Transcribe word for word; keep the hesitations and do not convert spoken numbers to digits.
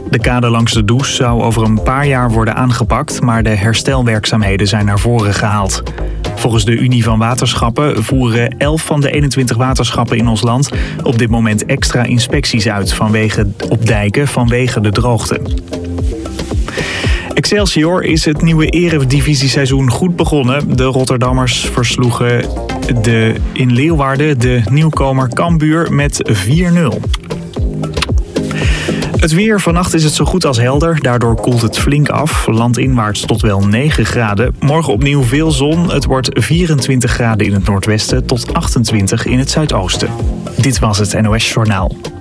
De kade langs de Does zou over een paar jaar worden aangepakt, maar de herstelwerkzaamheden zijn naar voren gehaald. Volgens de Unie van Waterschappen voeren elf van de eenentwintig waterschappen in ons land op dit moment extra inspecties uit vanwege, op dijken vanwege de droogte. Excelsior is het nieuwe eredivisieseizoen goed begonnen. De Rotterdammers versloegen de, in Leeuwarden de nieuwkomer Cambuur met vier nul. Het weer, vannacht is het zo goed als helder. Daardoor koelt het flink af. Landinwaarts tot wel negen graden. Morgen opnieuw veel zon. Het wordt vierentwintig graden in het noordwesten tot achtentwintig in het zuidoosten. Dit was het N O S Journaal.